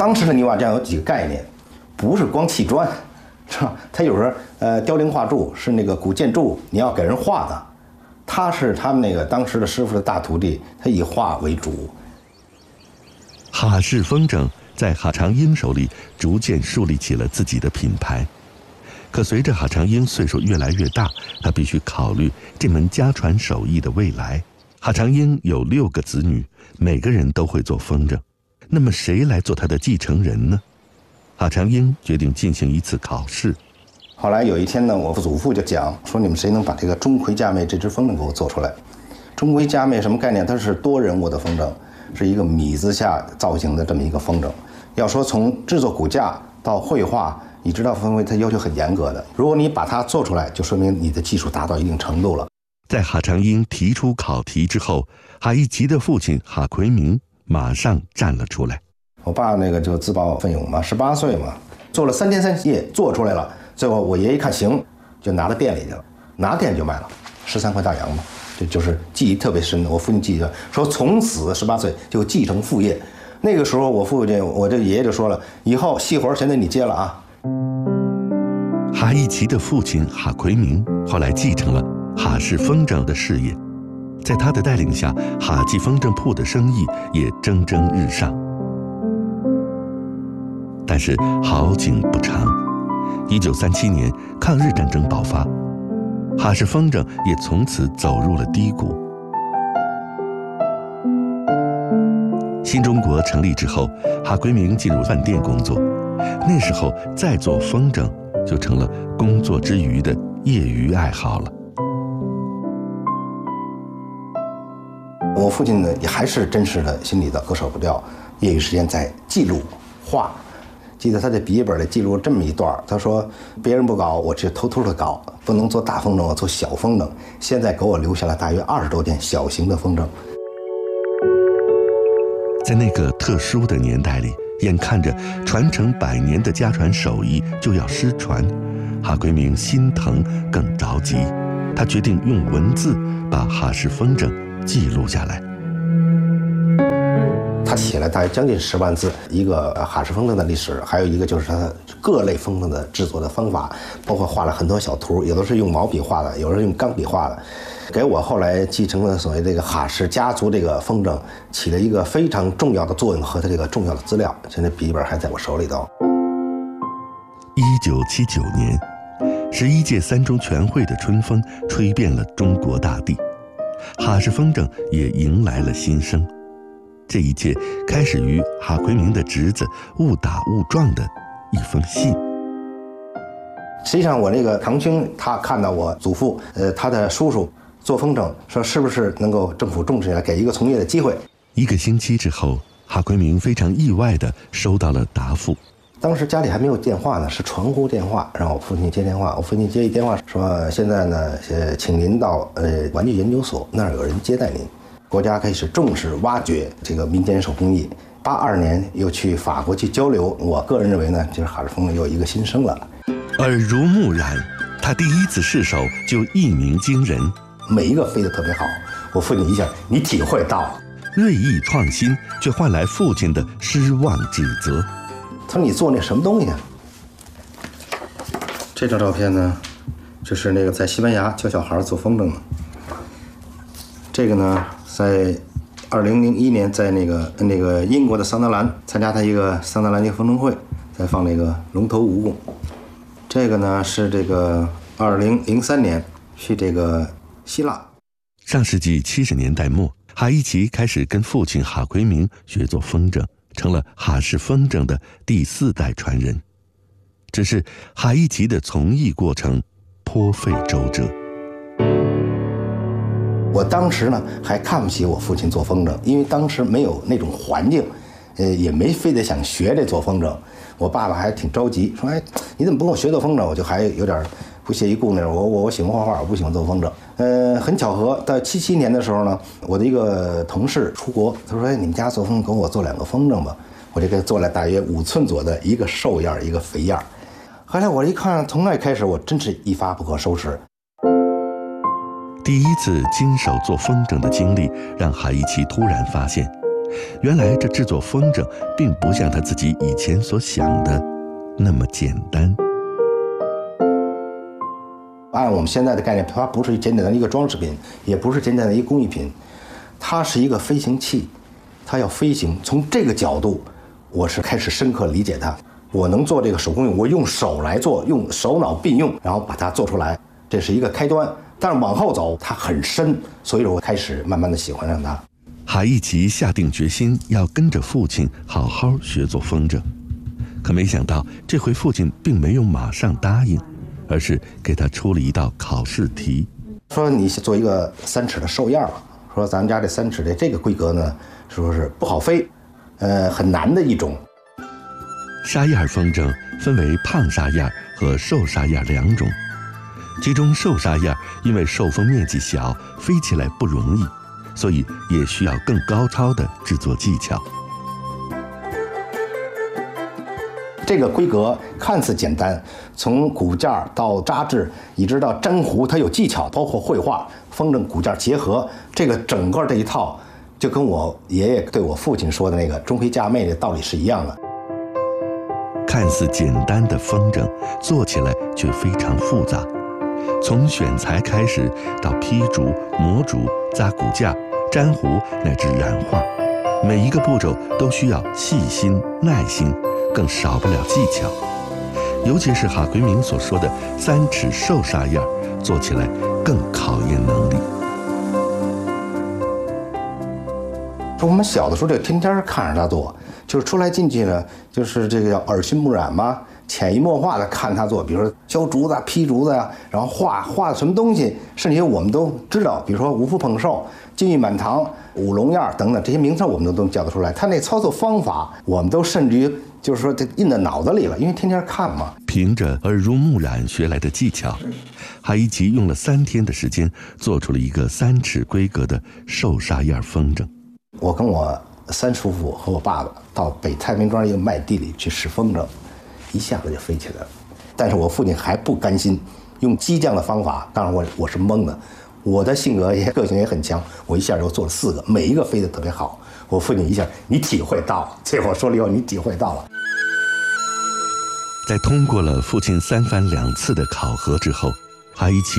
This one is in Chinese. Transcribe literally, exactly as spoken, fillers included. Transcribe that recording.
当时的泥瓦匠有几个概念，不是光砌砖，是吧？他有时候呃雕梁画柱是那个古建筑，你要给人画的，他是他们那个当时的师傅的大徒弟，他以画为主。 哈氏风筝在哈长英手里逐渐树立起了自己的品牌。可随着哈长英岁数越来越大，他必须考虑这门家传手艺的未来。哈长英有六个子女，每个人都会做风筝，那么谁来做他的继承人呢？哈长英决定进行一次考试。 后来有一天呢，我祖父就讲说，你们谁能把这个钟馗佳妹这只风筝给我做出来？钟馗佳妹什么概念？它是多人物的风筝，是一个米字下造型的这么一个风筝。要说从制作骨架到绘画，你知道风筝它要求很严格的，如果你把它做出来，就说明你的技术达到一定程度了。 在哈长英提出考题之后，哈一奇的父亲哈奎明马上站了出来。 我爸那个就自报奋勇嘛，十八岁嘛，做了三天三夜做出来了。最后我爷一看行，就拿到店里去了，拿店就卖了，十三块大洋嘛。这就是记忆特别深的。我父亲记得说，从此十八岁就继承父业。那个时候我父亲，我这爷爷就说了，以后细活现在你接了啊。 哈一奇的父亲哈奎明后来继承了哈氏风筝的事业，在他的带领下，哈记风筝铺的生意也蒸蒸日上。但是好景不长，一九三七年抗日战争爆发，哈氏风筝也从此走入了低谷。新中国成立之后，哈奎明进入饭店工作，那时候再做风筝就成了工作之余的业余爱好了。 我父亲呢，也还是真实的心里的割舍不掉，业余时间在记录画。记得他在笔记本里记录这么一段，他说：“别人不搞，我只偷偷的搞，不能做大风筝，我做小风筝。现在给我留下了大约二十多件小型的风筝。” 在那个特殊的年代里，眼看着传承百年的家传手艺就要失传，哈奎明心疼更着急。他决定用文字把哈氏风筝记录下来。 他写了大约将近十万字，一个哈氏风筝的历史，还有一个就是他各类风筝的制作的方法，包括画了很多小图，有的是用毛笔画的，有的是用钢笔画的，给我后来继承了所谓这个哈氏家族这个风筝起了一个非常重要的作用和它这个重要的资料。现在笔记本还在我手里头。 一九七九年，十一届三中全会的春风吹遍了中国大地，哈氏风筝也迎来了新生。这一切开始于哈奎明的侄子误打误撞的一封信。 实际上我那个堂兄他看到我祖父呃他的叔叔做风筝，说是不是能够政府重视起来，给一个从业的机会。 一个星期之后，哈奎明非常意外地收到了答复。 当时家里还没有电话呢，是传呼电话，让我父亲接电话。我父亲接一电话说，现在呢呃请您到呃玩具研究所那儿有人接待您。国家开始重视挖掘这个民间手工艺。八二年又去法国去交流，我个人认为呢，就是哈氏风筝又一个新生了。 耳濡目染，他第一次试手就一鸣惊人， 每一个飞得特别好。我父亲一下，你体会到锐意创新，却换来父亲的失望指责。 他说你做那什么东西啊？这张照片呢，就是那个在西班牙教小孩做风筝的。这个呢，在二零零一年在那个那个英国的桑德兰参加他一个桑德兰一个风筝会，在放那个龙头蜈蚣。这个呢是这个二零零三年去这个希腊。 上世纪七十年代末，哈一奇开始跟父亲哈奎明学做风筝，成了哈氏风筝的第四代传人。只是哈一奇的从艺过程颇费周折。 我当时呢还看不起我父亲做风筝，因为当时没有那种环境，呃，也没非得想学这做风筝。我爸爸还挺着急，说：“哎，你怎么不跟我学做风筝？”我就还有点不屑一顾那种。我我我喜欢画画，我不喜欢做风筝。呃，很巧合，到七七年的时候呢，我的一个同事出国，他说：“哎，你们家做风筝，给我做两个风筝吧。”我就给他做了大约五寸左的一个瘦样，一个肥样。后来我一看，从那开始，我真是一发不可收拾。 第一次经手做风筝的经历，让哈一奇突然发现， 原来这制作风筝并不像他自己以前所想的那么简单。 按我们现在的概念，它不是简简单的一个装饰品，也不是简简单的一个工艺品，它是一个飞行器，它要飞行。从这个角度，我是开始深刻理解它。我能做这个手工艺，我用手来做，用手脑并用，然后把它做出来，这是一个开端。但是往后走，它很深，所以说我开始慢慢的喜欢上它。 哈一奇下定决心要跟着父亲好好学做风筝，可没想到这回父亲并没有马上答应，而是给他出了一道考试题， 说你做一个三尺的兽样，说咱们家这三尺的这个规格呢，说是不好飞，呃，很难的一种。 沙燕风筝分为胖沙燕和瘦沙燕两种，其中瘦沙燕因为受风面积小，飞起来不容易，所以也需要更高超的制作技巧。 这个规格看似简单，从骨架到扎制，一直到粘糊，它有技巧，包括绘画、风筝骨架结合，这个整个这一套，就跟我爷爷对我父亲说的那个中飞嫁妹的道理是一样的。 看似简单的风筝，做起来却非常复杂。从选材开始，到劈竹、磨竹、扎骨架、粘糊乃至染画，每一个步骤都需要细心、耐心，更少不了技巧。尤其是哈奎明所说的三尺瘦沙燕，做起来更考验能力。 说我们小的时候就天天看着他做，就是出来进去呢，就是这个叫耳熏目染嘛，潜移默化的看他做，比如说削竹子、劈竹子呀，然后画画的什么东西，甚至于我们都知道，比如说五福捧寿、金玉满堂、五龙燕等等这些名称，我们都都叫得出来。他那操作方法，我们都甚至于就是说这印在脑子里了，因为天天看嘛。 凭着耳濡目染学来的技巧，哈一奇用了三天的时间，做出了一个三尺规格的瘦沙燕风筝。 我跟我三叔父和我爸爸到北太平庄一个麦地里去试风筝，一下子就飞起来了。但是我父亲还不甘心，用激将的方法，当然我我是懵的，我的性格也个性也很强，我一下就做了四个，每一个飞得特别好。我父亲一下，你体会到了，这我说了以后，你体会到了。 在通过了父亲三番两次的考核之后，哈一奇